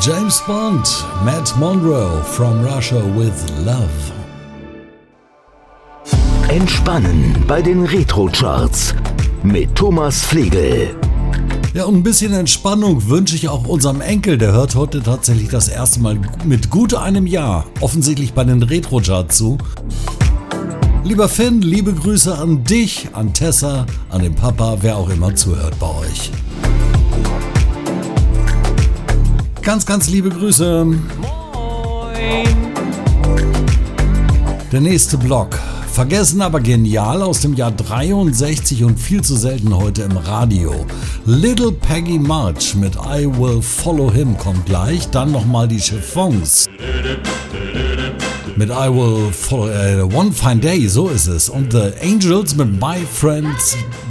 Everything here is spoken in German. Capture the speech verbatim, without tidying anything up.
James Bond, Matt Monro, From Russia with Love. Entspannen bei den Retro-Charts mit Thomas Flegel. Ja, und ein bisschen Entspannung wünsche ich auch unserem Enkel. Der hört heute tatsächlich das erste Mal mit gut einem Jahr offensichtlich bei den Retro-Charts zu. Lieber Finn, liebe Grüße an dich, an Tessa, an den Papa, wer auch immer zuhört bei euch. Ganz, ganz liebe Grüße. Moin. Der nächste Block. Vergessen, aber genial, aus dem Jahr dreiundsechzig und viel zu selten heute im Radio. Little Peggy March mit I Will Follow Him kommt gleich. Dann nochmal die Chiffons mit I Will Follow, äh, One Fine Day, so ist es. Und The Angels mit My Friends